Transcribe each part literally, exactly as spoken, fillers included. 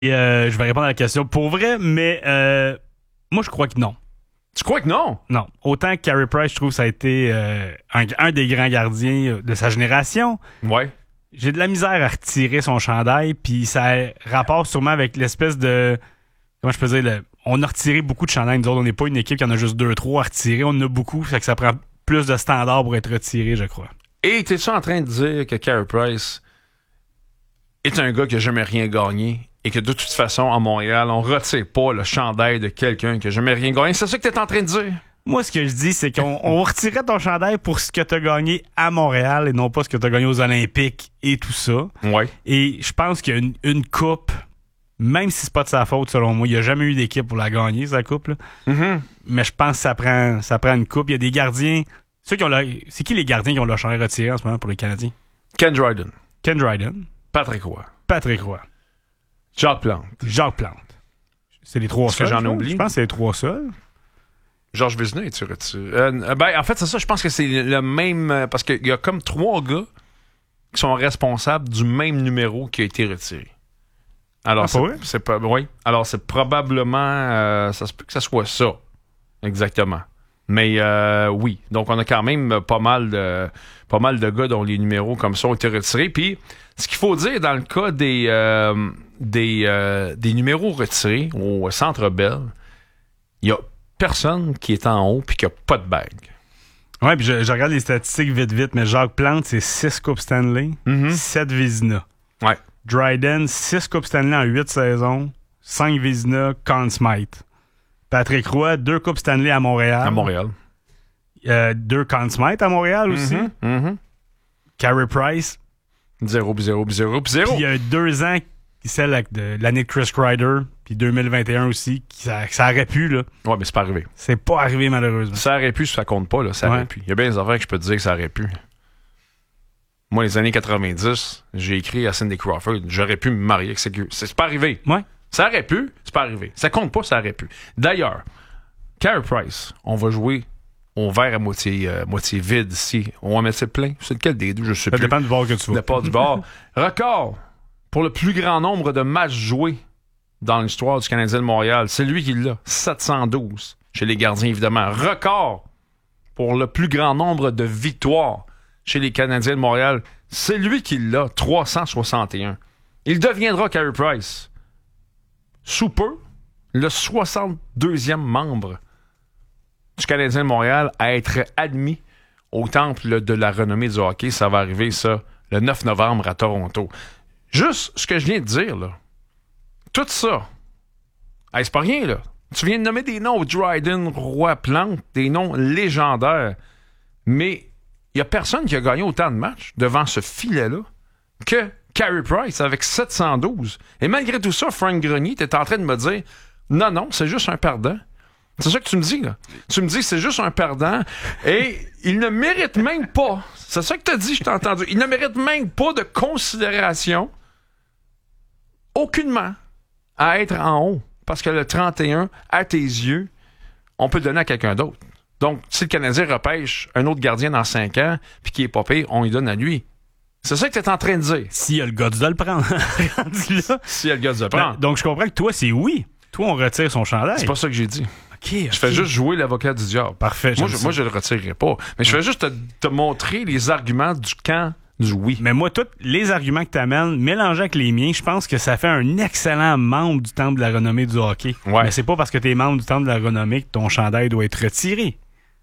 Et, euh, je vais répondre à la question pour vrai, mais euh, moi, je crois que non. Tu crois que non? Non. Autant que Carey Price, je trouve que ça a été euh, un, un des grands gardiens de sa génération. Ouais. J'ai de la misère à retirer son chandail, puis ça a rapport sûrement avec l'espèce de... Comment je peux dire? Le, on a retiré beaucoup de chandails. Nous autres, on n'est pas une équipe qui en a juste deux, trois à retirer. On en a beaucoup, fait que ça prend plus de standards pour être retiré, je crois. Et t'es-tu en train de dire que Carey Price est un gars qui n'a jamais rien gagné et que de toute façon, à Montréal, on retire pas le chandail de quelqu'un qui n'a jamais rien gagné? C'est ça que t'es en train de dire? Moi, ce que je dis, c'est qu'on on retirait ton chandail pour ce que t'as gagné à Montréal et non pas ce que t'as gagné aux Olympiques et tout ça. Ouais. Et je pense qu'il y a une, une coupe, même si c'est pas de sa faute, selon moi, il n'y a jamais eu d'équipe pour la gagner, sa coupe, là. Mm-hmm. Mais je pense que ça prend, ça prend une coupe. Il y a des gardiens. Ceux qui ont leur, c'est qui les gardiens qui ont leur chandail retiré en ce moment pour les Canadiens? Ken Dryden. Ken Dryden. Patrick Roy. Patrick Roy. Jacques Plante. Jacques Plante. C'est les trois Est-ce que seuls. j'en je oublie? Je pense que c'est les trois seuls. Georges Vézina, es-tu retiré? Euh, ben, en fait, c'est ça. Je pense que c'est le même... euh, Parce qu'il y a comme trois gars qui sont responsables du même numéro qui a été retiré. Alors, Ah, c'est, pas vrai? c'est pas... Oui. Alors, c'est probablement... euh, ça se peut que ça soit ça. Exactement. Mais euh, oui. Donc, on a quand même pas mal de pas mal de gars dont les numéros comme ça ont été retirés. Puis, ce qu'il faut dire dans le cas des euh, des, euh, des numéros retirés au Centre Bell, il y a personne qui est en haut puis qui a pas de bague. Ouais, puis je, je regarde les statistiques vite, vite, mais Jacques Plante, c'est six Coupes Stanley, Mm-hmm. sept Vézina. Ouais. Dryden, six Coupes Stanley en huit saisons, cinq Vézina, Conn Smythe. Patrick Roy, deux Coupes Stanley à Montréal. À Montréal. Euh, deux Conn Smythe à Montréal aussi. Mm-hmm. Mm-hmm. Carey Price. Zéro, puis zéro, puis zéro, puis zéro. Puis il y a deux ans, celle avec de, l'année de Chris Kreider, puis deux mille vingt et un aussi, qui, ça, ça aurait pu, là. Ouais, mais c'est pas arrivé. C'est pas arrivé, malheureusement. Ça aurait pu, ça compte pas, là. Ça Ouais. aurait pu. Il y a bien des affaires que je peux te dire que ça aurait pu. Moi, les années quatre-vingt-dix, j'ai écrit à Cindy Crawford, j'aurais pu me marier avec Ségur. C'est, c'est pas arrivé. Ouais. Ça aurait pu, c'est pas arrivé. Ça compte pas, ça aurait pu. D'ailleurs, Carey Price, on va jouer au verre à moitié, euh, moitié vide ici. On va mettre ça plein. C'est lequel des deux, je sais Ça plus. dépend du bord que tu De vas. part du bord. Record pour le plus grand nombre de matchs joués dans l'histoire du Canadien de Montréal. C'est lui qui l'a. sept cent douze chez les gardiens, évidemment. Record pour le plus grand nombre de victoires chez les Canadiens de Montréal. C'est lui qui l'a. trois cent soixante et un. Il deviendra, Carey Price, sous peu, le soixante-deuxième membre du Canadien de Montréal à être admis au temple de la renommée du hockey. Ça va arriver, ça, le neuf novembre à Toronto. Juste ce que je viens de dire, là. Tout ça. Hey, c'est pas rien, là. Tu viens de nommer des noms, Dryden, Roy, Plante, des noms légendaires. Mais il y a personne qui a gagné autant de matchs devant ce filet-là que Carey Price avec sept cent douze. Et malgré tout ça, Frank Grenier, t'es en train de me dire non, non, c'est juste un perdant. C'est ça que tu me dis, là. Tu me dis c'est juste un perdant et il ne mérite même pas. C'est ça que t'as dit, je t'ai entendu. Il ne mérite même pas de considération aucunement à être en haut. Parce que le trente et un, à tes yeux, on peut le donner à quelqu'un d'autre. Donc, si le Canadien repêche un autre gardien dans cinq ans puis qui est pas pire, on lui donne à lui. C'est ça que t'es en train de dire. S'il y a le gars de le prendre. Rendu là. Si elle le gars de prendre. Ben, donc, je comprends que toi, c'est oui. Toi, on retire son chandail. C'est pas ça que j'ai dit. OK, OK. Je fais juste jouer l'avocat du diable. Parfait. Moi, j'aime je, ça. moi, je le retirerai pas. Mais je fais juste te, te montrer les arguments du camp du oui. Mais moi, tous les arguments que tu amènes, mélangés avec les miens, je pense que ça fait un excellent membre du Temple de la renommée du hockey. Ouais. Mais c'est pas parce que tu es membre du Temple de la renommée que ton chandail doit être retiré.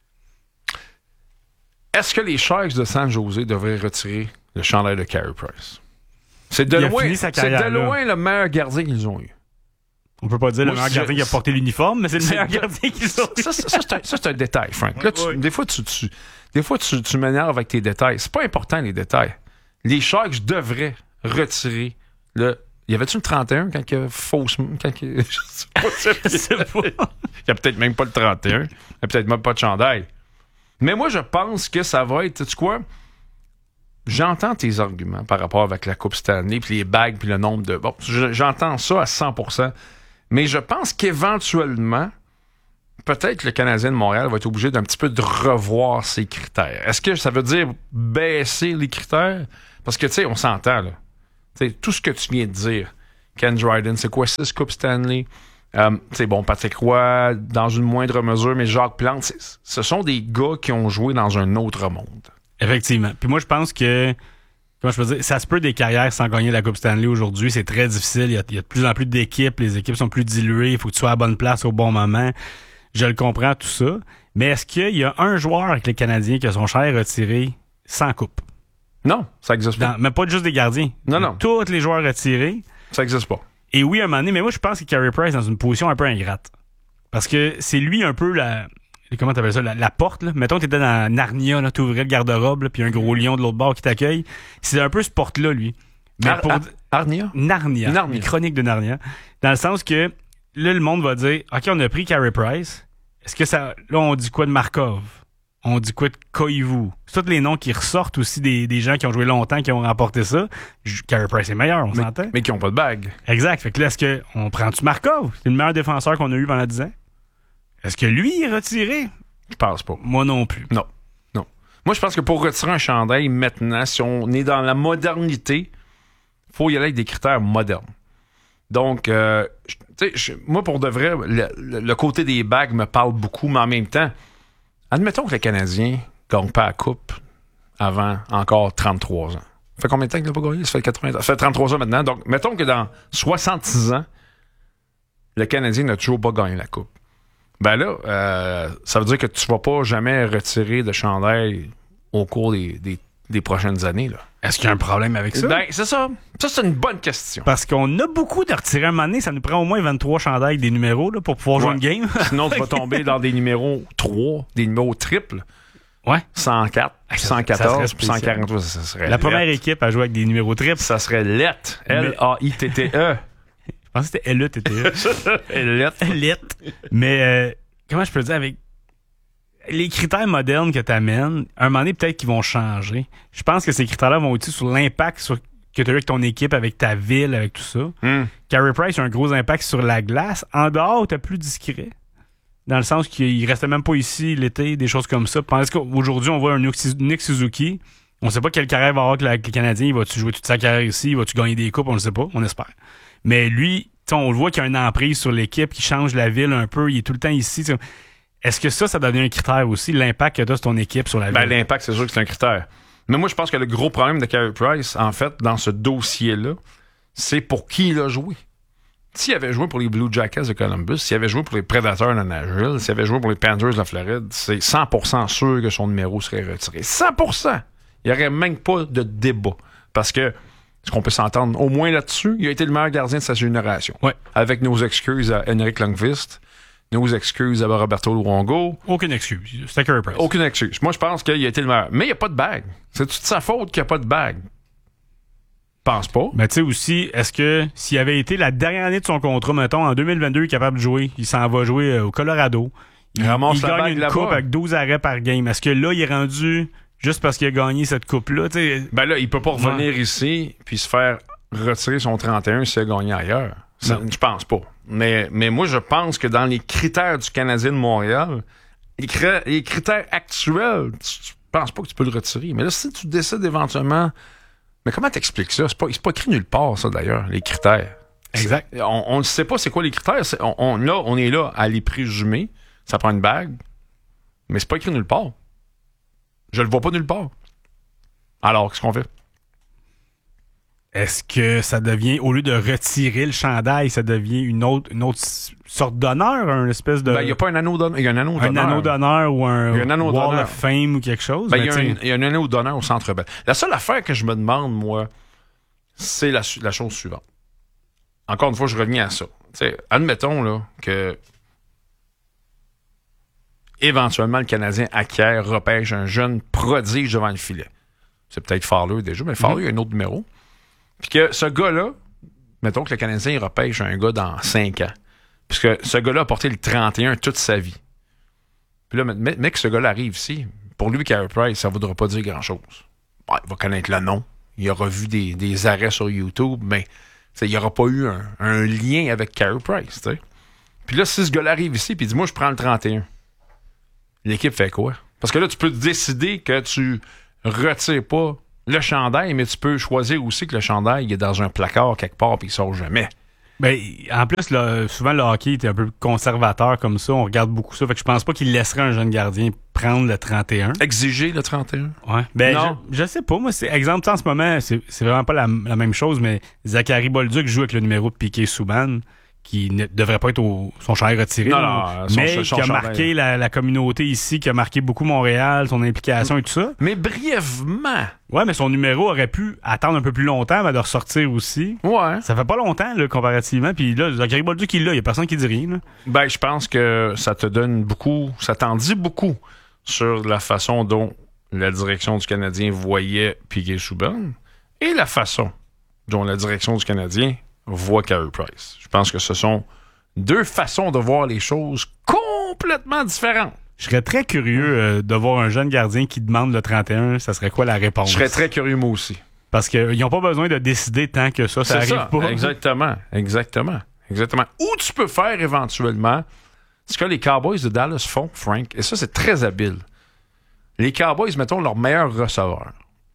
Est-ce que les Sharks de San Jose devraient retirer le chandail de Carey Price? C'est de, Il a loin, fini sa c'est carrière, de là. loin le meilleur gardien qu'ils ont eu. On peut pas dire le Moi, meilleur je- gardien qui a porté l'uniforme, mais c'est le c'est- meilleur gardien qu'ils ont. Ça, ça, ça, c'est un, ça, c'est un détail, Frank. Là, tu- Ouais. Des fois, tu, tu, des fois tu, tu m'énerves avec tes détails. C'est pas important, les détails. Les Sharks devraient retirer le... Y avait-tu le trente et un quand il y a faussement... Quand il... Je sais pas. Je sais pas. Il y a peut-être même pas le trente et un. Il y a peut-être même pas de chandail. Mais moi, je pense que ça va être... Tu sais quoi? J'entends tes arguments par rapport avec la Coupe Stanley, puis les bagues, puis le nombre de... Bon, je- j'entends ça à cent pour cent. Mais je pense qu'éventuellement, peut-être le Canadien de Montréal va être obligé d'un petit peu de revoir ses critères. Est-ce que ça veut dire baisser les critères? Parce que, tu sais, on s'entend, là. Tu sais, tout ce que tu viens de dire, Ken Dryden, c'est quoi six Coupes Stanley? Euh, c'est bon, Patrick Roy, dans une moindre mesure, mais Jacques Plante, c'est, ce sont des gars qui ont joué dans un autre monde. Effectivement. Puis moi, je pense que, comment je peux dire, ça se peut des carrières sans gagner la Coupe Stanley aujourd'hui. C'est très difficile. Il y a, il y a de plus en plus d'équipes. Les équipes sont plus diluées. Il faut que tu sois à la bonne place au bon moment. Je le comprends, tout ça. Mais est-ce qu'il y a un joueur avec les Canadiens qui a son cher retiré sans coupe? Non, ça n'existe pas. Dans, mais pas juste des gardiens. Non, non. Tous les joueurs retirés. Ça n'existe pas. Et oui, à un moment donné, mais moi, je pense que Carey Price est dans une position un peu ingrate. Parce que c'est lui un peu la... Comment t'appelles ça? La, la porte, là. Mettons que t'étais dans Narnia, là, t'ouvrais le garde-robe, puis un gros lion de l'autre bord qui t'accueille. C'est un peu ce porte-là, lui. Mais Ar- pour... Ar- Arnia? Narnia. Narnia. Les chroniques de Narnia. Dans le sens que, là, le monde va dire, OK, on a pris Carey Price. Est-ce que ça... Là, on dit quoi de Markov? On dit quoi de Koivu? C'est tous les noms qui ressortent aussi des, des gens qui ont joué longtemps, qui ont remporté ça. Carey Price est meilleur, on mais, s'entend? Mais qui n'ont pas de bague. Exact. Fait que là, est-ce qu'on prend-tu Markov? C'est le meilleur défenseur qu'on a eu pendant dix ans. Est-ce que lui est retiré? Je pense pas. Moi non plus. Non. Non. Moi, je pense que pour retirer un chandail maintenant, si on est dans la modernité, il faut y aller avec des critères modernes. Donc, euh, tu sais, moi, pour de vrai, le, le, le côté des bagues me parle beaucoup, mais en même temps, admettons que le Canadien ne gagne pas la coupe avant encore trente-trois ans. Ça fait combien de temps qu'il n'a pas gagné? Ça fait quatre-vingts ans. Ça fait trente-trois ans maintenant. Donc, mettons que dans soixante-six ans, le Canadien n'a toujours pas gagné la coupe. Ben là, euh, ça veut dire que tu ne vas pas jamais retirer de chandail au cours des, des, des prochaines années, là. Est-ce qu'il y a un problème avec ça? Ben, c'est ça. Ça, c'est une bonne question. Parce qu'on a beaucoup de retirer un moment donné. Ça nous prend au moins vingt-trois chandails avec des numéros là, pour pouvoir jouer Ouais. une game. Sinon, tu vas tomber dans des numéros trois, des numéros triples. Ouais. cent quatre, cent quatorze, puis cent quarante. spécial. Ça serait La première lettre. équipe à jouer avec des numéros triples. Ça serait L E T. L A I T T E. Je pensais que c'était L E T T E. L E T. L E T. Mais euh, comment je peux dire avec les critères modernes que tu amènes, à un moment donné, peut-être qu'ils vont changer. Je pense que ces critères-là vont aussi sur l'impact sur, que tu as eu avec ton équipe, avec ta ville, avec tout ça. Mm. Carey Price a un gros impact sur la glace. En dehors, tu es plus discret. Dans le sens qu'il restait même pas ici l'été, des choses comme ça. Parce qu'aujourd'hui, on voit un Nick Suzuki. On sait pas quelle carrière va avoir avec le Canadien. Il va-tu jouer toute sa carrière ici? Il va-tu gagner des coupes? On le sait pas. On espère. Mais lui, on le voit qu'il y a une emprise sur l'équipe, qui change la ville un peu. Il est tout le temps ici. T'sais. Est-ce que ça, ça devient un critère aussi, l'impact que tu as sur ton équipe sur la Ben, ville? l'impact, c'est sûr que c'est un critère. Mais moi, je pense que le gros problème de Carey Price, en fait, dans ce dossier-là, c'est pour qui il a joué. S'il avait joué pour les Blue Jackets de Columbus, s'il avait joué pour les Predators de Nashville, s'il avait joué pour les Panthers de la Floride, c'est cent pour cent sûr que son numéro serait retiré. cent pour cent! Il n'y aurait même pas de débat. Parce que, est-ce qu'on peut s'entendre au moins là-dessus? Il a été le meilleur gardien de sa génération. Ouais. Avec nos excuses à Henrik Lundqvist, nos excuses à Roberto Luongo. Aucune excuse. C'était Carey Price. Aucune excuse. Moi, je pense qu'il a été le meilleur. Mais il n'y a pas de bague. C'est toute sa faute qu'il n'y a pas de bague. Pense pas. Mais tu sais aussi, est-ce que s'il avait été la dernière année de son contrat, mettons, en deux mille vingt-deux, il est capable de jouer, il s'en va jouer euh, au Colorado. Il, Il ramasse il la gagne bague une là-bas. coupe avec douze arrêts par game. Est-ce que là, il est rendu juste parce qu'il a gagné cette coupe-là? T'sais, Ben là, il peut pas revenir Ouais. ici puis se faire retirer son trente et un s'il a gagné ailleurs. Ça, Non. je pense pas. Mais, mais moi, je pense que dans les critères du Canadien de Montréal, les, cri- les critères actuels, tu, tu penses pas que tu peux le retirer. Mais là, si tu décides éventuellement... Mais comment t'expliques ça? C'est pas, c'est pas écrit nulle part, ça, d'ailleurs, les critères. Exact. C'est- On ne sait pas c'est quoi les critères. C'est- on, on, là, on est là à les présumer. Ça prend une bague. Mais c'est pas écrit nulle part. Je le vois pas nulle part. Alors, qu'est-ce qu'on fait? Est-ce que ça devient, au lieu de retirer le chandail, ça devient une autre, une autre sorte d'honneur, un espèce de... Ben, il n'y a pas un anneau d'honneur. Il y a un anneau un d'honneur. anneau d'honneur ou un, Il y a un anneau Wall d'honneur. of Fame ou quelque chose? Ben, mais il, y a un, t'sais, il y a un anneau d'honneur au Centre Bell. La seule affaire que je me demande, moi, c'est la, su- la chose suivante. Encore une fois, je reviens à ça. T'sais, admettons là, que éventuellement le Canadien acquiert, repêche un jeune prodige devant le filet. C'est peut-être Fowler déjà, mais Fowler, il y a un autre numéro. Puis que ce gars-là, mettons que le Canadien il repêche un gars dans cinq ans. Puisque ce gars-là a porté le trente et un toute sa vie. Puis là, mais, mais que ce gars-là arrive ici, pour lui, Carey Price, ça ne voudra pas dire grand-chose. Ouais, il va connaître le nom. Il aura vu des, des arrêts sur YouTube, mais il n'y aura pas eu un, un lien avec Carey Price. T'sais. Puis là, si ce gars-là arrive ici et dit « Moi, je prends le trente et un », l'équipe fait quoi? Parce que là, tu peux décider que tu retires pas le chandail, mais tu peux choisir aussi que le chandail il est dans un placard quelque part et il sort jamais. Ben, en plus, là, souvent, le hockey était un peu conservateur comme ça. On regarde beaucoup ça. Fait que je pense pas qu'il laisserait un jeune gardien prendre le trente et un. Exiger le trente et un? Ouais. Ben, non. Je, je sais pas. Moi, c'est, exemple, en ce moment, c'est, c'est vraiment pas la, la même chose, mais Zachary Bolduc joue avec le numéro de Piquet Souban, qui ne devrait pas être au, son chandail retiré. Non, non, son, mais son, son qui a chandail. marqué la, la communauté ici, qui a marqué beaucoup Montréal, son implication et tout ça. Mais brièvement. Ouais, mais son numéro aurait pu attendre un peu plus longtemps avant de ressortir aussi. Ouais. Ça fait pas longtemps, là, comparativement. Puis là, Zachary Bolduc, il est là. Il y a personne qui dit rien, là. Ben, je pense que ça te donne beaucoup, ça t'en dit beaucoup sur la façon dont la direction du Canadien voyait Piquet Souban et la façon dont la direction du Canadien voit Carey Price. Je pense que ce sont deux façons de voir les choses complètement différentes. Je serais très curieux euh, de voir un jeune gardien qui demande le trente et un. Ça serait quoi la réponse? Je serais très curieux, moi aussi. Parce qu'ils n'ont pas besoin de décider tant que ça, ça C'est arrive ça, pas. Exactement, exactement, exactement. Ou tu peux faire éventuellement ce que les Cowboys de Dallas font, Frank, et ça, c'est très habile. Les Cowboys, mettons, leur meilleur receveur.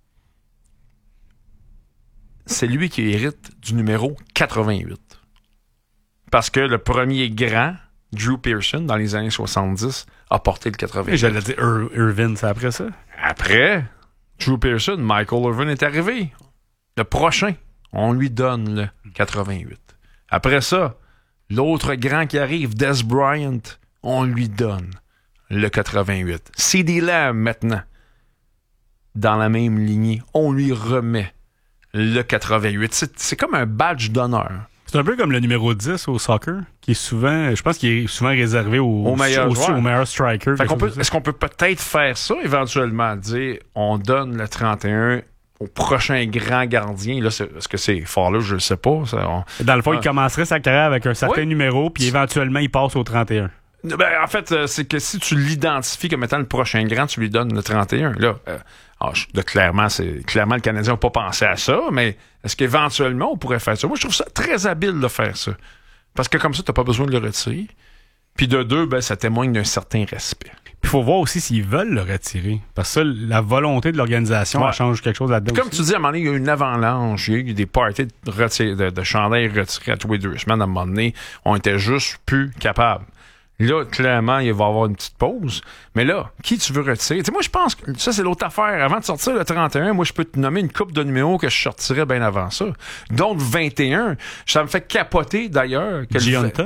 C'est lui qui hérite du numéro quatre-vingt-huit. Parce que le premier grand, Drew Pearson, dans les années soixante-dix, a porté le quatre-vingt-huit. J'allais dire Ir- Irvin, c'est après ça. Après, Drew Pearson, Michael Irvin est arrivé. Le prochain, on lui donne le quatre-vingt-huit. Après ça, l'autre grand qui arrive, Des Bryant, on lui donne le quatre-vingt-huit. C D Lamb, maintenant, dans la même lignée, on lui remet le quatre-vingt-huit. C'est, c'est comme un badge d'honneur. C'est un peu comme le numéro dix au soccer, qui est souvent, je pense qu'il est souvent réservé au, Au meilleur aussi joueur. au meilleur striker. Fait qu'on peut, quelque chose est-ce qu'on peut peut-être faire ça éventuellement, dire on donne le trente et un au prochain grand gardien? Là, c'est, est-ce que c'est fort là? Je ne sais pas. Ça, on... Dans le fond, Ah. il commencerait sa carrière avec un certain Oui. numéro, puis éventuellement, il passe au trente et un. Ben, en fait, euh, c'est que si tu l'identifies comme étant le prochain grand, tu lui donnes le trente et un. Là, euh, ah, je- là, clairement, c'est, clairement, le Canadien n'a pas pensé à ça, mais est-ce qu'éventuellement, on pourrait faire ça? Moi, je trouve ça très habile de faire ça. Parce que comme ça, tu n'as pas besoin de le retirer. Puis de deux, ben, ça témoigne d'un certain respect. Puis il faut voir aussi s'ils veulent le retirer. Parce que ça, la volonté de l'organisation, Ouais. elle change quelque chose là-dedans. Comme aussi. tu dis, à un moment donné, il y a eu une avalanche, il y a eu des parties de, retir- de, de chandails retirés à tous les deux semaines. À un moment donné, on était juste plus capables. Là, clairement, il va y avoir une petite pause. Mais là, qui tu veux retirer? Tu sais, moi, je pense que ça, c'est l'autre affaire. Avant de sortir le trente et un, moi, je peux te nommer une coupe de numéros que je sortirais bien avant ça. Donc, vingt et un, ça me fait capoter, d'ailleurs. que le- Giunta?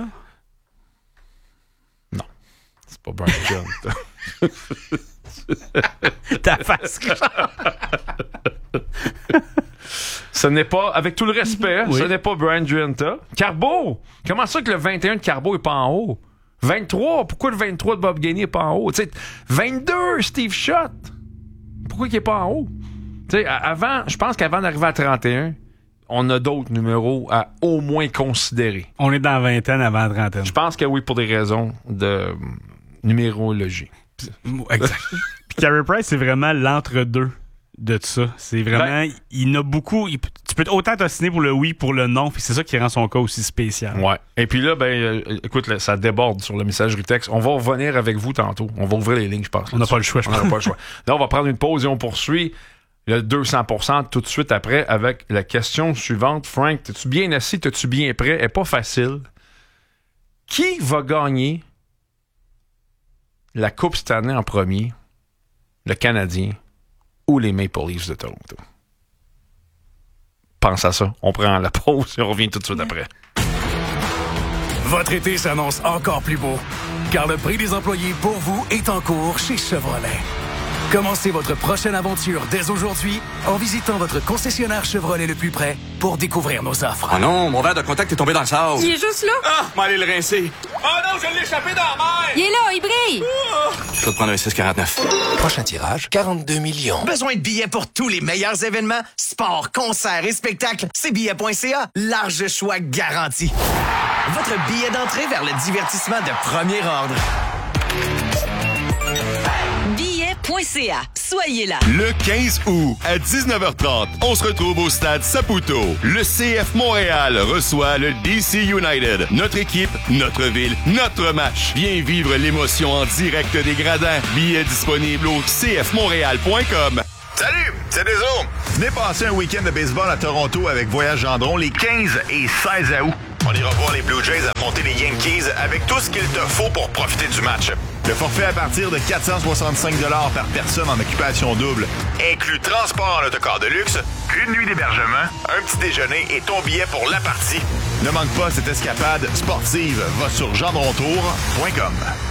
C'est pas Brian Giunta. Ta face. Ce n'est pas, avec tout le respect, Oui. ce n'est pas Brian Giunta. Carbo! Comment ça que le vingt et un de Carbo est pas en haut? vingt-trois, pourquoi le vingt-trois de Bob Gainey est pas en haut? Tu sais, vingt-deux, Steve Schott! Pourquoi il est pas en haut? Tu sais, à- avant, je pense qu'avant d'arriver à trente et un, on a d'autres numéros à au moins considérer. On est dans la vingtaine avant la trentaine. Je pense que oui, pour des raisons de euh, numérologie. Exact. Puis Carey Price, c'est vraiment l'entre-deux de tout ça. C'est vraiment... Ben- il y en a beaucoup... il- tu peux autant t'assiner pour le oui, pour le non, puis c'est ça qui rend son cas aussi spécial. Ouais. Et puis là, ben, euh, écoute, là, ça déborde sur le messagerie texte. On va revenir avec vous tantôt. On va ouvrir les lignes, je pense. On n'a pas le choix, je On n'aura pense. pas le choix. Là, on va prendre une pause et on poursuit le deux cents pour cent tout de suite après avec la question suivante. Frank, t'es-tu bien assis? T'es-tu bien prêt? Elle est pas facile. Qui va gagner la Coupe cette année en premier? Le Canadien ou les Maple Leafs de Toronto? Pense à ça. On prend la pause et on revient tout de suite après. Votre été s'annonce encore plus beau, car le prix des employés pour vous est en cours chez Chevrolet. Commencez votre prochaine aventure dès aujourd'hui en visitant votre concessionnaire Chevrolet le plus près pour découvrir nos offres. Oh non, mon verre de contact est tombé dans le sable. Il est juste là. Ah, m'aller le rincer. Oh non, je l'ai échappé dans la mer. Il est là, il brille. Je vais te prendre un six quarante-neuf. Prochain tirage, quarante-deux millions. Besoin de billets pour tous les meilleurs événements? Sport, concerts et spectacles? C'est billets point c a. Large choix garanti. Votre billet d'entrée vers le divertissement de premier ordre. billets point c a. Soyez là. Le quinze août, à dix-neuf heures trente, on se retrouve au stade Saputo. Le C F Montréal reçoit le D C United. Notre équipe, notre ville, notre match. Viens vivre l'émotion en direct des gradins. Billets disponibles au c f montréal point com. Salut, c'est Deso. Venez passer un week-end de baseball à Toronto avec Voyage Gendron les quinze et seize août. On ira voir les Blue Jays affronter les Yankees avec tout ce qu'il te faut pour profiter du match. Le forfait à partir de quatre cent soixante-cinq dollars par personne en occupation double inclut transport en autocar de luxe, une nuit d'hébergement, un petit déjeuner et ton billet pour la partie. Ne manque pas cette escapade sportive. Va sur gendrontour point com.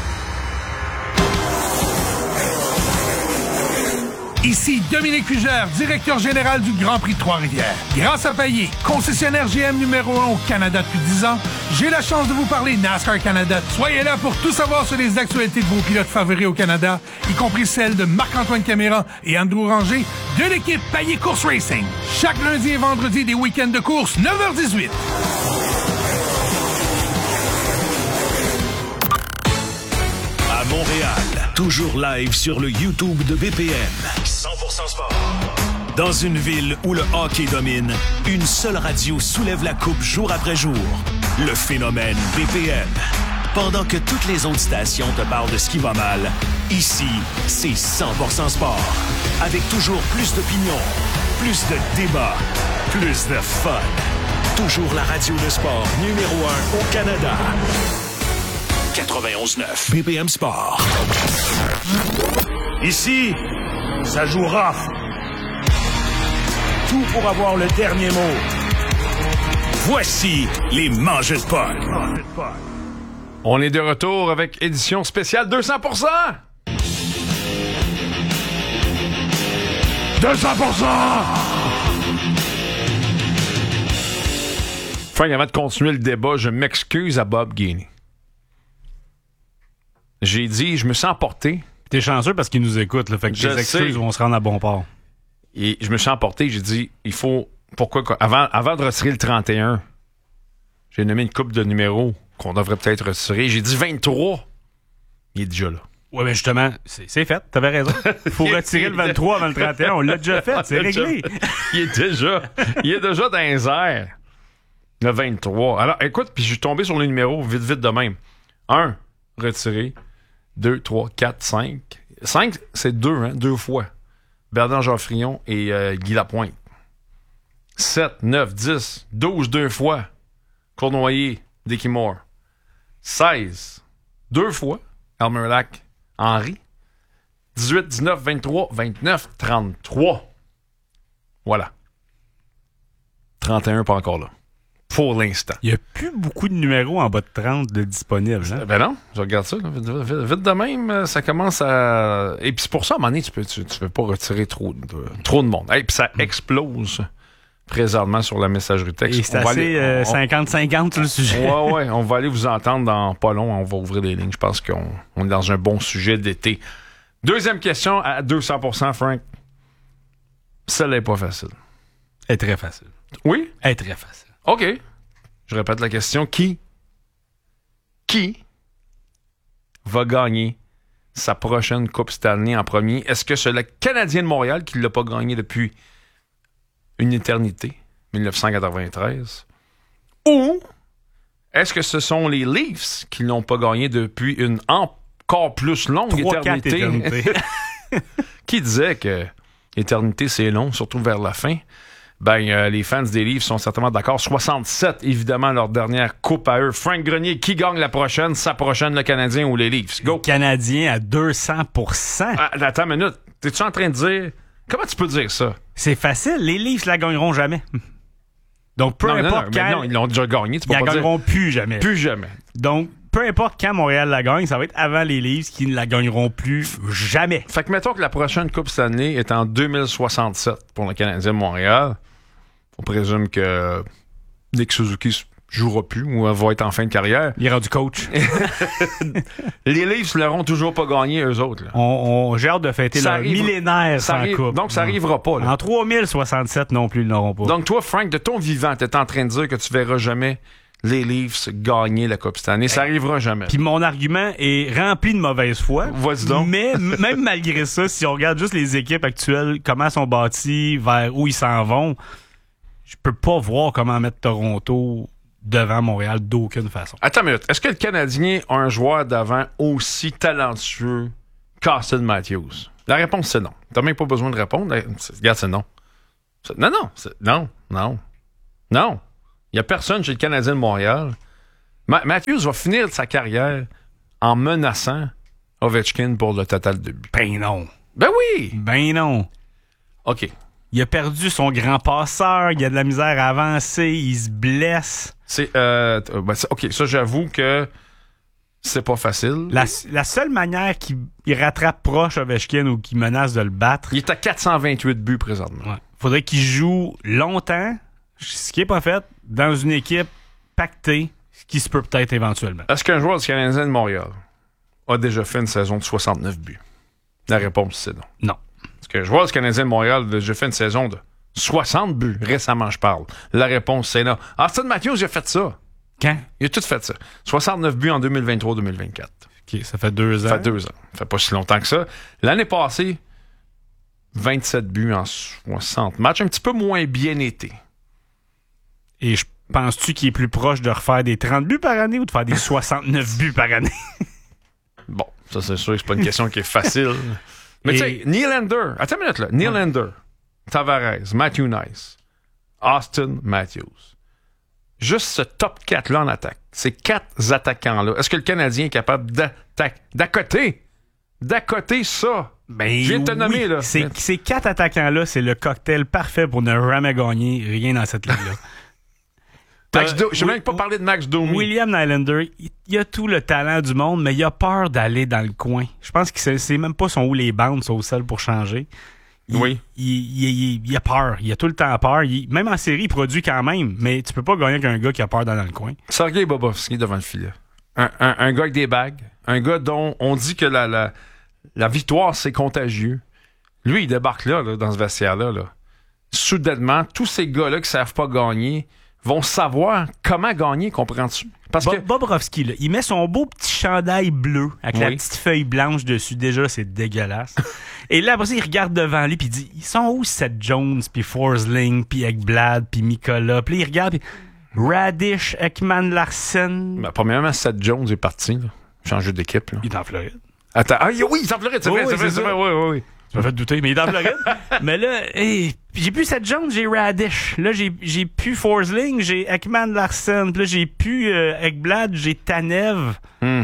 Ici Dominique Fugère, directeur général du Grand Prix de Trois-Rivières. Grâce à Payet, concessionnaire G M numéro un au Canada depuis dix ans, j'ai la chance de vous parler NASCAR Canada. Soyez là pour tout savoir sur les actualités de vos pilotes favoris au Canada, y compris celles de Marc-Antoine Caméra et Andrew Ranger de l'équipe Payet Course Racing. Chaque lundi et vendredi des week-ends de course, neuf heures dix-huit. À Montréal, toujours live sur le YouTube de B P M. cent pour cent sport. Dans une ville où le hockey domine, une seule radio soulève la coupe jour après jour. Le phénomène B P M. Pendant que toutes les autres stations te parlent de ce qui va mal, ici, c'est cent pour cent sport. Avec toujours plus d'opinions, plus de débats, plus de fun. Toujours la radio de sport numéro un au Canada. quatre-vingt-onze neuf B P M Sport. Ici, ça joue rough. Tout pour avoir le dernier mot. Voici les Mangeux de Pod. On est de retour avec édition spéciale deux cents pour cent. deux cents pour cent! Frank, avant de continuer le débat, je m'excuse à Bob Gainey. J'ai dit, je me sens emporté. T'es chanceux parce qu'il nous écoute, là, fait que je tes excuses sais. vont se rendre à bon port. Et je me suis emporté, j'ai dit, il faut... Pourquoi... Avant, avant de retirer le trente et un, j'ai nommé une couple de numéros qu'on devrait peut-être retirer. J'ai dit vingt-trois. Il est déjà là. Ouais, mais justement, c'est, c'est fait. T'avais raison. Il faut retirer le vingt-trois avant le trente et un. On l'a déjà fait. C'est réglé. Il est déjà... il est déjà dans les airs. Le vingt-trois. Alors, écoute, puis je suis tombé sur les numéros vite, vite de même. un, retiré. deux, trois, quatre, cinq. cinq, c'est deux, hein, deux fois. Bernard Geoffrion et euh, Guy Lapointe. sept, neuf, dix, douze, deux fois. Cournoyer, Dickie Moore. seize, deux fois. Elmer Lack, Henry. dix-huit, dix-neuf, vingt-trois, vingt-neuf, trente-trois. Voilà. trente et un, pas encore là. Pour l'instant. Il n'y a plus beaucoup de numéros en bas de trente de disponibles. Hein? Ben non, je regarde ça. Là, vite, vite, vite de même, ça commence à... Et puis c'est pour ça, à un moment donné, tu peux, tu, tu peux pas retirer trop de, trop de monde. Et puis ça explose présentement sur la messagerie texte. Et c'est on va assez aller, euh, on, cinquante cinquante sur le sujet. Ouais, ouais, on va aller vous entendre dans pas long. On va ouvrir les lignes. Je pense qu'on on est dans un bon sujet d'été. Deuxième question à deux cents pour cent, Frank. Celle-là n'est pas facile. Elle est très facile. Oui? Elle est très facile. OK. Je répète la question. Qui? Qui va gagner sa prochaine Coupe Stanley en premier? Est-ce que c'est le Canadien de Montréal qui ne l'a pas gagné depuis une éternité, dix-neuf cent quatre-vingt-treize? Ou est-ce que ce sont les Leafs qui ne l'ont pas gagné depuis une encore plus longue Trois, éternité? éternités. Qui disait que l'éternité, c'est long, surtout vers la fin? Ben, euh, les fans des Leafs sont certainement d'accord. soixante-sept, évidemment, leur dernière coupe à eux. Frank Grenier, qui gagne la prochaine? Sa prochaine, le Canadien ou les Leafs? Go! Le Canadien à deux cents pour cent. Ah, attends une minute. T'es-tu en train de dire... Comment tu peux dire ça? C'est facile. Les Leafs la gagneront jamais. Donc, peu non, importe non, non, quand... mais non, ils l'ont déjà gagné. Tu peux ils pas la gagneront dire... plus jamais. Plus jamais. Donc, peu importe quand Montréal la gagne, ça va être avant les Leafs qui ne la gagneront plus jamais. Fait que mettons que la prochaine Coupe Stanley est en deux mille soixante-sept pour le Canadien de Montréal. On présume que Nick Suzuki jouera plus ou va être en fin de carrière. Il ira du coach. Les Leafs ne l'auront toujours pas gagné, eux autres. Là. On, on, j'ai hâte de fêter ça leur arrive, millénaire ça sans arrive, coupe. Donc, ça n'arrivera pas. Là. En trois mille soixante-sept non plus, ils n'auront pas. Donc, toi, Frank, de ton vivant, tu es en train de dire que tu verras jamais les Leafs gagner la Coupe Stanley. Ça n'arrivera jamais. Puis mon argument est rempli de mauvaise foi. Vas-y donc. Mais m- même malgré ça, si on regarde juste les équipes actuelles, comment elles sont bâties, vers où ils s'en vont, je peux pas voir comment mettre Toronto devant Montréal d'aucune façon. Attends une minute. Est-ce que le Canadien a un joueur d'avant aussi talentueux qu'Austin Matthews? La réponse, c'est non. T'as même pas besoin de répondre. Regarde, c'est non. C'est... Non, non. C'est... Non, non. Non. Il n'y a personne chez le Canadien de Montréal. Ma- Matthews va finir sa carrière en menaçant Ovechkin pour le total de buts. Ben non. Ben oui! Ben non. OK. Il a perdu son grand passeur, il a de la misère à avancer, il se blesse. C'est, euh, ben, c'est- OK, ça, j'avoue que c'est pas facile. La, la seule manière qu'il il rattrape proche Ovechkin ou qu'il menace de le battre... Il est à quatre cent vingt-huit buts présentement. Ouais. Faudrait qu'il joue longtemps, ce qui n'est pas fait, dans une équipe pactée, ce qui se peut peut-être éventuellement. Est-ce qu'un joueur du Canadien de Montréal a déjà fait une saison de soixante-neuf buts? La réponse, c'est non. Non. Est-ce qu'un joueur du Canadien de Montréal a déjà fait une saison de soixante buts? Récemment, je parle. La réponse, c'est non. Austin Matthews, il a fait ça. Quand? Il a tout fait ça. soixante-neuf buts en deux mille vingt-trois deux mille vingt-quatre. OK, ça fait deux ans. Ça fait deux ans. Ça fait pas si longtemps que ça. L'année passée, vingt-sept buts en soixante matchs. Un petit peu moins bien été. Et je penses-tu qu'il est plus proche de refaire des trente buts par année ou de faire des soixante-neuf buts par année? Bon, ça, c'est sûr que c'est pas une question qui est facile. Mais tu sais, Nylander, attends une minute là. Nylander, Tavares, Matthew Nice, Austin Matthews. Juste ce top quatre-là en attaque. Ces quatre attaquants-là. Est-ce que le Canadien est capable d'attaquer, d'accoter, d'accoter ça? Ben, je viens de te oui. nommer, là. Ces, ces quatre attaquants-là, c'est le cocktail parfait pour ne jamais gagner rien dans cette ligue-là. Max Do- je n'ai oui, même pas parlé de Max Domi. William Nylander, il, il a tout le talent du monde, mais il a peur d'aller dans le coin. Je pense que c'est, c'est même pas son où les bandes sont seules pour changer. Il, oui. Il, il, il, il a peur. Il a tout le temps peur. Il, même en série, il produit quand même, mais tu peux pas gagner avec un gars qui a peur d'aller dans le coin. Sergei Bobrovski devant le filet. Un, un, un gars avec des bagues. Un gars dont on dit que la, la, la victoire, c'est contagieux. Lui, il débarque là, là dans ce vestiaire-là. Là. Soudainement, tous ces gars-là qui savent pas gagner vont savoir comment gagner, comprends-tu? Parce Bo- que Bobrovski, là, il met son beau petit chandail bleu avec la Oui. petite feuille blanche dessus. Déjà, c'est dégueulasse. Et là, après ça, il regarde devant lui puis il dit, ils sont où Seth Jones, puis Forsling, puis Ekblad, puis Mikola? Puis là, il regarde, puis Radish, Ekman Larsen. ben, premièrement, Seth Jones est parti. Là. Changé d'équipe. Là. Il est en Floride. Attends, ah, oui, il est en Floride, c'est Oui, vrai, oui, c'est vrai, c'est c'est ça. vrai, oui, oui, oui. Ça m'a fait douter, mais il est en Floride. Mais là, hey, j'ai plus Seth Jones, j'ai Radish. Là, j'ai, j'ai plus Forsling, j'ai Ekman Larsen. Puis là, j'ai plus euh, Ekblad, j'ai Tanev. Hmm.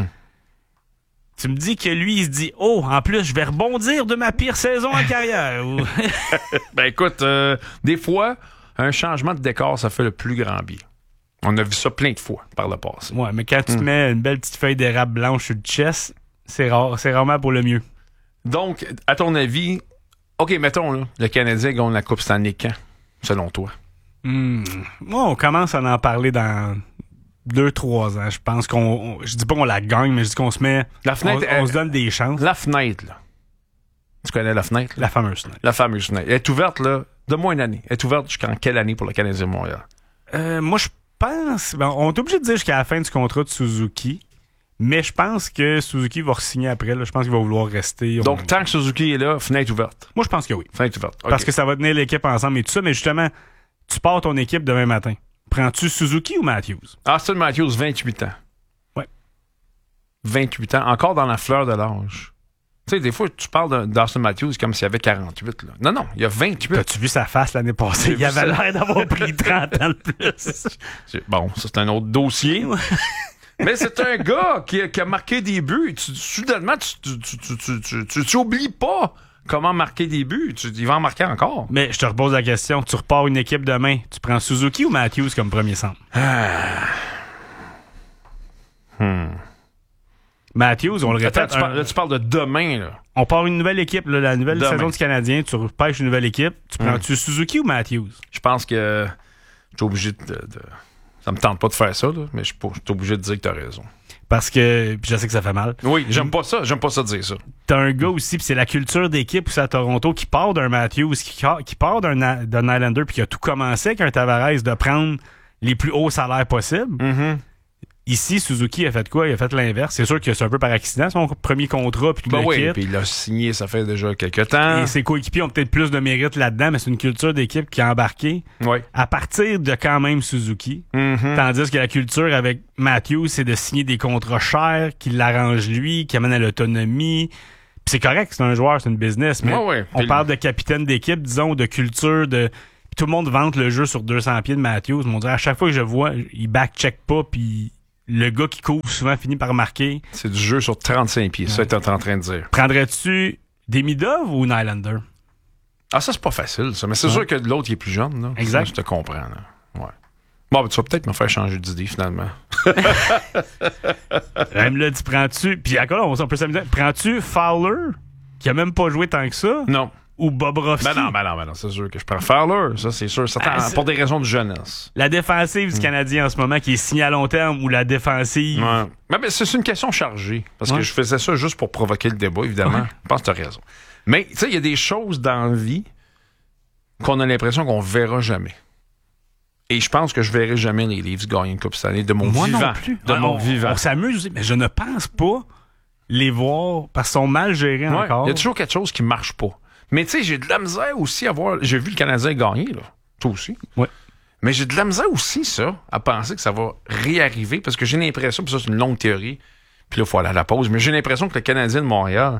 Tu me dis que lui, il se dit, oh, en plus, je vais rebondir de ma pire saison en carrière. Ou- Ben écoute, euh, des fois, un changement de décor, ça fait le plus grand bien. On a vu ça plein de fois par le passé. ouais, mais quand tu te mets une belle petite feuille d'érable blanche sur le chest, c'est rare, c'est rarement pour le mieux. Donc, à ton avis, OK, mettons, là, le Canadien gagne la Coupe Stanley quand, selon toi? Hmm. Moi, on commence à en parler dans deux, trois ans. Je pense qu'on. on- je dis pas qu'on la gagne, mais je dis qu'on se met. La fenêtre, on, on euh, se donne des chances. La fenêtre, là. Tu connais la fenêtre? Là? La fameuse fenêtre. La fameuse fenêtre. Elle est ouverte, là, donne-moi une année. Elle est ouverte jusqu'en quelle année pour le Canadien de Montréal? Euh, moi, je pense. Ben, on est obligé de dire jusqu'à la fin du contrat de Suzuki. Mais je pense que Suzuki va re-signer après. Là. Je pense qu'il va vouloir rester. On- Donc, tant que Suzuki est là, fenêtre ouverte. Moi, je pense que oui. Fenêtre ouverte. OK. Parce que ça va tenir l'équipe ensemble et tout ça. Mais justement, tu pars ton équipe demain matin. Prends-tu Suzuki ou Matthews? Austin Matthews, vingt-huit ans. Ouais. vingt-huit ans, encore dans la fleur de l'âge. Tu sais, des fois, tu parles d'un- d'Austin Matthews comme s'il avait quarante-huit. Là. Non, non, il y a vingt-huit. As-tu vu sa face l'année passée? J'ai Il vu avait ça. l'air d'avoir pris trente ans de plus. C'est- Bon, ça, c'est un autre dossier. Mais c'est un gars qui a, qui a marqué des buts. Tu, soudainement, tu tu, tu, tu, tu, tu, tu- tu oublies pas comment marquer des buts. Tu, il va en marquer encore. Mais je te repose la question. Tu repars une équipe demain. Tu prends Suzuki ou Matthews comme premier centre? Hmm. Matthews, on le Attends, répète. tu, un- parles, là, tu parles de demain, là. On part une nouvelle équipe, là, la nouvelle Demain. saison du Canadien. Tu repêches une nouvelle équipe. Tu prends-tu Suzuki ou Matthews? Je pense que je suis obligé de, de- Ça me tente pas de faire ça, là, mais je suis pas- je suis obligé de dire que t'as raison. Parce que, puis je sais que ça fait mal. Oui, j'aime pas ça. J'aime pas ça dire ça. T'as un gars aussi, puis c'est la culture d'équipe aussi à Toronto qui part d'un Matthews, qui, qui part d'un, Na- d'un Nylander, puis qui a tout commencé avec un Tavares de prendre les plus hauts salaires possibles. Mm-hmm. Ici, Suzuki a fait quoi? Il a fait l'inverse. C'est sûr que c'est un peu par accident, son premier contrat, puis tout Ben le oui, kit. puis il l'a signé, ça fait déjà quelques temps. Et ses coéquipiers ont peut-être plus de mérite là-dedans, mais c'est une culture d'équipe qui a embarqué Oui. à partir de quand même Suzuki. Mm-hmm. Tandis que la culture avec Matthews, c'est de signer des contrats chers qui l'arrangent lui, qui amènent à l'autonomie. Puis c'est correct, c'est un joueur, c'est une business, mais Ouais, ouais. on Puis parle de capitaine d'équipe, disons, de culture, de... Tout le monde vante le jeu sur deux cents pieds de Matthews. On dirait à chaque fois que je vois, il back-check pas, puis le gars qui court souvent finit par marquer. C'est du jeu sur trente-cinq pieds, ouais. Ça que t'es en train de dire. Prendrais-tu Demidov ou Nylander? Ah, ça, c'est pas facile, ça. Mais c'est ouais. sûr que l'autre, il est plus jeune. Là. Exact. Ça, je te comprends. Là. Ouais. Bon, ben, tu vas peut-être me faire changer d'idée, finalement. Même là, tu prends-tu... Puis encore, on peut s'amuser. Prends-tu Fowler, qui a même pas joué tant que ça? Non. Ou Bobrovsky? Ben non, ben non, ben non, c'est sûr que je prends Fowler. Ça, c'est sûr. Certain, ah, pour des raisons de jeunesse. La défensive du mm. Canadien en ce moment, qui est signée à long terme, ou la défensive... Ouais. Ben, ben, c'est une question chargée. Parce ouais. que je faisais ça juste pour provoquer le débat, évidemment. Ouais. Je pense que tu as raison. Mais, tu sais, il y a des choses dans la vie qu'on a l'impression qu'on verra jamais. Et je pense que je verrai jamais les Leafs gagner une Coupe cette année de mon Moi vivant. Non plus. De ouais, mon on, vivant. On s'amuse, mais je ne pense pas les voir parce qu'ils sont mal gérés ouais, encore. Il y a toujours quelque chose qui marche pas. Mais tu sais, j'ai de la misère aussi à voir... J'ai vu le Canadien gagner, là. Toi aussi. Oui. Mais j'ai de la misère aussi, ça, à penser que ça va réarriver parce que j'ai l'impression, puis ça, c'est une longue théorie, puis là, il faut aller à la pause, mais j'ai l'impression que le Canadien de Montréal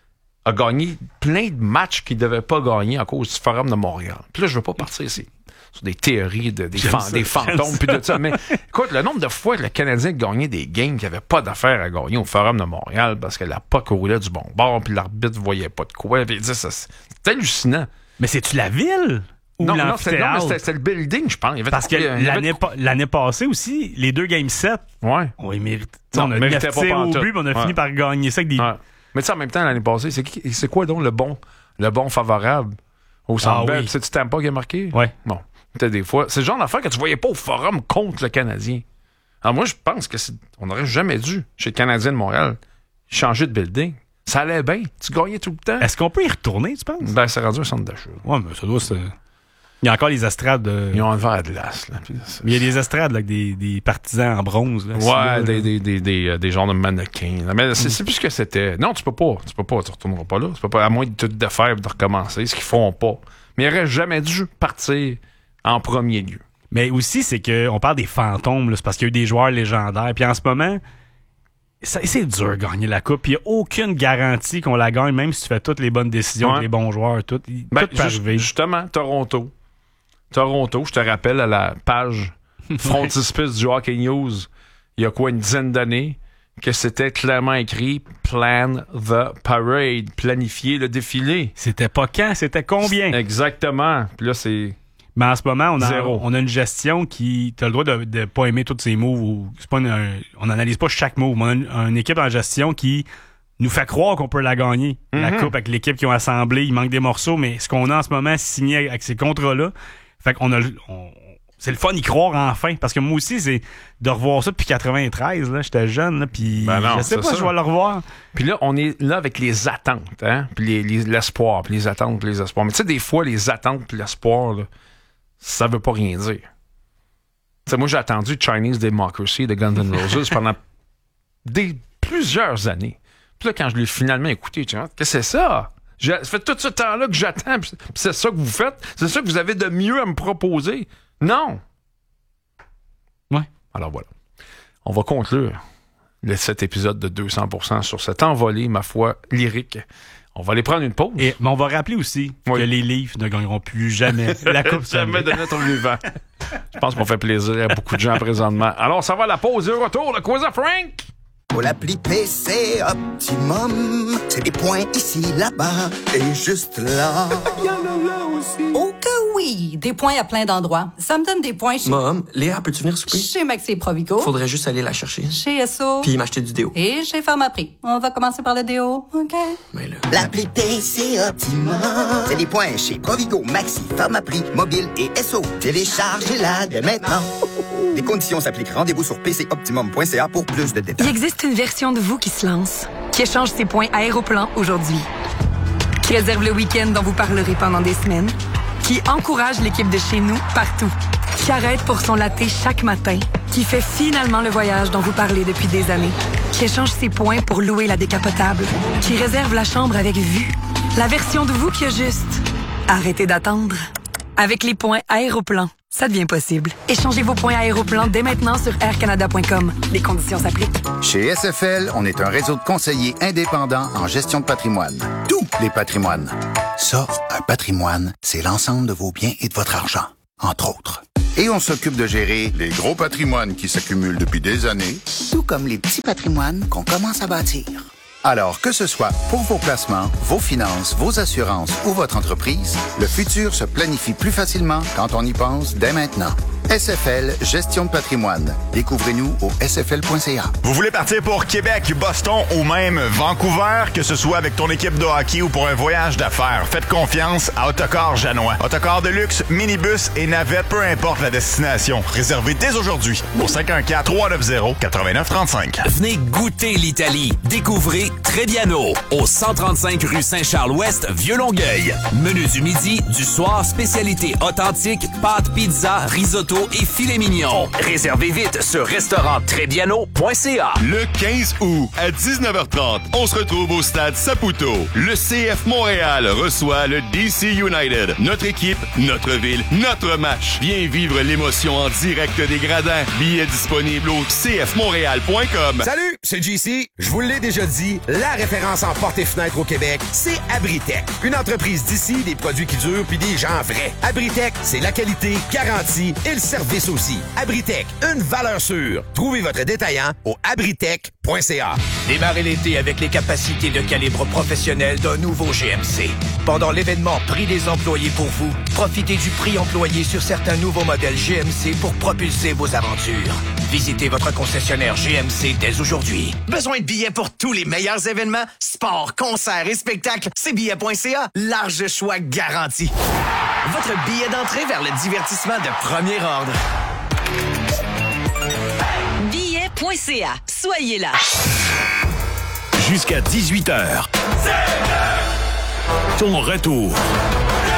a gagné plein de matchs qu'il ne devait pas gagner à cause du Forum de Montréal. Puis là, je ne veux pas partir ici sur des théories, de, des, fan, ça, des fantômes, puis de ça. Mais écoute, le nombre de fois que le Canadien a gagné des games qui n'avaient pas d'affaires à gagner au Forum de Montréal parce que la puck roulait du bon bord, puis l'arbitre ne voyait pas de quoi. Puis ça, c'est hallucinant. Mais c'est-tu la ville? Ou non, non, c'était, non, mais c'était, c'était le building, je pense. Il y avait parce que il y l'année, avait... l'année passée aussi, les deux Game sept, ouais. on les mérite. Non, on a méritait pas au but, on a ouais. fini par gagner ça avec des... Ouais. Mais tu sais, en même temps, l'année passée, c'est, qui, c'est quoi donc le bon, le bon favorable au Centre Bell? C'est-tu Tampa qui a marqué? Ouais. Bon. Peut-être des fois. C'est le genre d'affaire que tu voyais pas au Forum contre le Canadien. Alors moi, je pense que c'est... on n'aurait jamais dû, chez le Canadien de Montréal, changer de building. Ça allait bien. Tu gagnais tout le temps. Est-ce qu'on peut y retourner, tu penses? Ben, c'est rendu un centre d'achat. Ouais, mais ça doit se... Il y a encore les estrades. De... Ils ont enlevé à glace. Là. Il y a des estrades là, avec des, des partisans en bronze. Là, ouais, là, des, là. des, des, des, euh, des genres de mannequins. Là. Mais c'est, mm. c'est plus ce que c'était. Non, tu peux pas. Tu peux pas. Tu retourneras pas là. Tu peux pas, à moins de tout défaire et de recommencer, ce qu'ils font pas. Mais ils n'auraient jamais dû partir en premier lieu. Mais aussi, c'est qu'on parle des fantômes. Là, c'est parce qu'il y a eu des joueurs légendaires. Puis en ce moment, ça, c'est dur de gagner la Coupe. Il n'y a aucune garantie qu'on la gagne, même si tu fais toutes les bonnes décisions, ouais. avec les bons joueurs. Tout, ben, tout peut arriver. Justement, Toronto. Toronto, je te rappelle, à la page frontispice du Hockey News, il y a quoi, une dizaine d'années, que c'était clairement écrit « Plan the parade », planifier le défilé. C'était pas quand, c'était combien? Exactement. Puis là, c'est... Mais en ce moment, on a, Zéro. on a une gestion qui... Tu as le droit de ne pas aimer tous ces moves. Ou, c'est pas une, un, on n'analyse pas chaque move. On a une, une équipe en gestion qui nous fait croire qu'on peut la gagner. Mm-hmm. La Coupe avec l'équipe qui ont assemblé. Il manque des morceaux, mais ce qu'on a en ce moment signé avec ces contrats-là, fait qu'on a... On, c'est le fun d'y croire enfin. Parce que moi aussi, c'est de revoir ça depuis quatre-vingt-treize. Là, j'étais jeune, là, puis ben non, je sais pas si je vais le revoir. Puis là, on est là avec les attentes, hein? Puis les, les, l'espoir, puis les attentes, puis les espoirs. Mais tu sais, des fois, les attentes puis l'espoir, là, ça veut pas rien dire. T'sais, moi, j'ai attendu Chinese Democracy de Guns N' Roses pendant des, plusieurs années. Puis là, quand je l'ai finalement écouté, tu vois, qu'est-ce que c'est ça? J'ai, ça fait tout ce temps-là que j'attends, puis c'est ça que vous faites? C'est ça que vous avez de mieux à me proposer? Non! Ouais. Alors voilà. On va conclure le, cet épisode de deux cents pour cent sur cette envolée, ma foi, lyrique. On va aller prendre une pause. Et, mais on va rappeler aussi oui. que les Leafs ne gagneront plus jamais la Coupe jamais de notre vivant. Je pense qu'on fait plaisir à beaucoup de gens présentement. Alors, ça va à la pause et au retour, le quiz à Frank! Pour l'appli P C Optimum, c'est des points ici, là-bas et juste là. Il y en a là aussi. Oh que oui! Des points à plein d'endroits. Ça me donne des points chez... Mom, Léa, peux-tu venir souper? Chez Maxi Provigo. Faudrait juste aller la chercher. Chez S O. Puis m'acheter du déo. Et chez Pharmaprix. On va commencer par le déo, OK? Mais là... L'appli P C Optimum, c'est des points chez Provigo, Maxi, Pharmaprix, Mobile et S O. Téléchargez-la dès maintenant. Les conditions s'appliquent. Rendez-vous sur p c optimum point c a pour plus de détails. Il existe une version de vous qui se lance, qui échange ses points Aéroplan aujourd'hui, qui réserve le week-end dont vous parlerez pendant des semaines, qui encourage l'équipe de chez nous partout, qui arrête pour son latte chaque matin, qui fait finalement le voyage dont vous parlez depuis des années, qui échange ses points pour louer la décapotable, qui réserve la chambre avec vue. La version de vous qui a juste arrêtez d'attendre. Avec les points Aéroplan, ça devient possible. Échangez vos points Aéroplan dès maintenant sur air canada point com. Les conditions s'appliquent. Chez S F L, on est un réseau de conseillers indépendants en gestion de patrimoine. Tous les patrimoines. Ça, un patrimoine, c'est l'ensemble de vos biens et de votre argent, entre autres. Et on s'occupe de gérer les gros patrimoines qui s'accumulent depuis des années, tout comme les petits patrimoines qu'on commence à bâtir. Alors, que ce soit pour vos placements, vos finances, vos assurances ou votre entreprise, le futur se planifie plus facilement quand on y pense dès maintenant. S F L Gestion de patrimoine. Découvrez-nous au s f l point c a. Vous voulez partir pour Québec, Boston ou même Vancouver, que ce soit avec ton équipe de hockey ou pour un voyage d'affaires, faites confiance à Autocar Janois. Autocar de luxe, minibus et navette, peu importe la destination. Réservez dès aujourd'hui au cinq un quatre, trois neuf zéro, neuf neuf trois cinq. Venez goûter l'Italie. Découvrez Trebbiano au cent trente-cinq rue Saint-Charles-Ouest, Vieux-Longueuil. Menu du midi, du soir, spécialité authentique, pâtes, pizza, risotto et filet mignon. Réservez vite sur restaurant trebbiano point c a. Le quinze août à dix-neuf heures trente, on se retrouve au stade Saputo. Le C F Montréal reçoit le D C United. Notre équipe, notre ville, notre match. Viens vivre l'émotion en direct des gradins. Billets disponibles au c f montréal point com. Salut, c'est J C. Je vous l'ai déjà dit, la référence en portes et fenêtres au Québec, c'est Abritech. Une entreprise d'ici, des produits qui durent puis des gens vrais. Abritech, c'est la qualité, garantie et le service aussi. Abritech, une valeur sûre. Trouvez votre détaillant au abritech point c a. Démarrez l'été avec les capacités de calibre professionnel d'un nouveau G M C. Pendant l'événement Prix des employés pour vous, profitez du prix employé sur certains nouveaux modèles G M C pour propulser vos aventures. Visitez votre concessionnaire G M C dès aujourd'hui. Besoin de billets pour tous les meilleurs événements? Sport, concerts et spectacles? c billets point c a. Large choix garanti. Votre billet d'entrée vers le divertissement de premier ordre. billets point c a. Soyez là. Jusqu'à dix-huit heures. Ton retour